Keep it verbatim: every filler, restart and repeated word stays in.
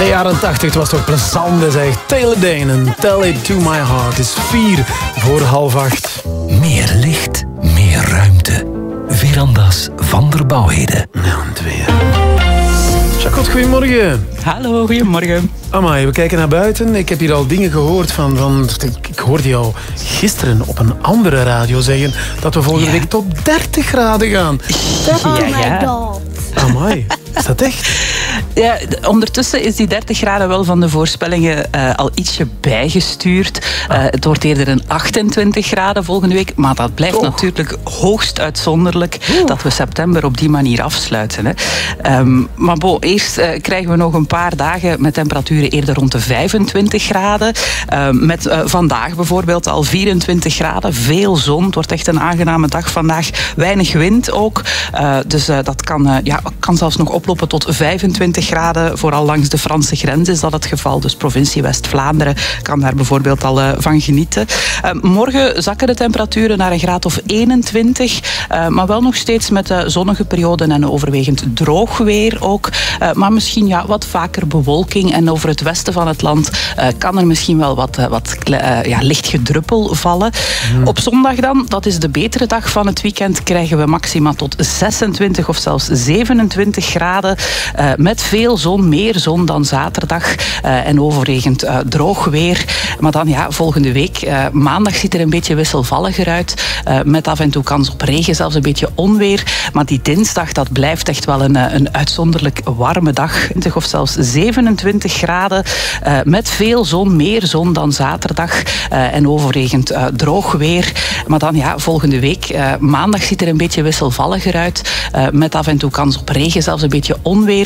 De jaren tachtig, het was toch plezant, zeg. Taylor Dayne en Tell It To My Heart is vier voor half acht. Meer licht, meer ruimte. Veranda's van der Bouwheden. Nou, en twee. Jacot, goedemorgen. Hallo, goedemorgen. Amai, we kijken naar buiten. Ik heb hier al dingen gehoord van... van ik, ik hoorde jou gisteren op een andere radio zeggen dat we volgende Ja. week tot dertig graden gaan. Oh Ja, my ja. god. Amai, is dat echt? Ja, d- ondertussen is die dertig graden wel van de voorspellingen uh, al ietsje bijgestuurd. Uh, het wordt eerder een achtentwintig graden volgende week. Maar dat blijft Toch? natuurlijk hoogst uitzonderlijk dat we september op die manier afsluiten. Hè. Um, maar bo, eerst uh, krijgen we nog een paar dagen met temperaturen eerder rond de vijfentwintig graden. Uh, met uh, vandaag bijvoorbeeld al vierentwintig graden. Veel zon. Het wordt echt een aangename dag vandaag. Weinig wind ook. Uh, dus uh, dat kan, uh, ja, kan zelfs nog oplopen tot vijfentwintig graden. Vooral langs de Franse grens is dat het geval. Dus provincie West-Vlaanderen kan daar bijvoorbeeld al uh, van genieten. Uh, morgen zakken de temperaturen naar een graad of eenentwintig. Uh, maar wel nog steeds met uh, zonnige perioden en overwegend droog weer ook. Uh, maar misschien ja, wat vaker bewolking. En over het westen van het land uh, kan er misschien wel wat, uh, wat uh, ja, licht gedruppel vallen. Mm. Op zondag dan, dat is de betere dag van het weekend, krijgen we maxima tot zesentwintig of zelfs zevenentwintig graden. Uh, met veel zon, meer zon dan zaterdag. Uh, en overwegend uh, droog weer. Maar dan ja, volgende week, uh, maandag ziet er een beetje wisselvalliger uit. Uh, met af en toe kans op regen, zelfs een beetje onweer. Maar die dinsdag, dat blijft echt wel een, een uitzonderlijk warme dag. twintig of zelfs zevenentwintig graden. Uh, met veel zon, meer zon dan zaterdag. Uh, en overwegend uh, droog weer. Maar dan ja, volgende week, uh, maandag ziet er een beetje wisselvalliger uit. Uh, met af en toe kans op regen, zelfs een beetje onweer.